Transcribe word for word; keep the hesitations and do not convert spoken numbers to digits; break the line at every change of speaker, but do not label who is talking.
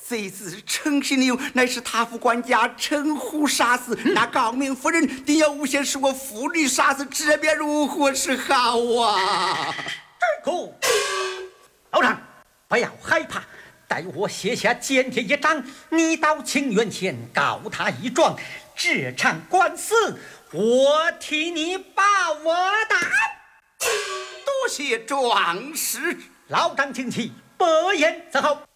贼子陈新牛乃是他府管家陈虎杀死，那高明夫人定要诬陷是我父女杀死，这便如何是好啊？
这个老张，不要害怕，待我写下检帖一张，你到清源前告他一状，这场官司我替你把我打。
多谢壮士，
老张请起，不言则好。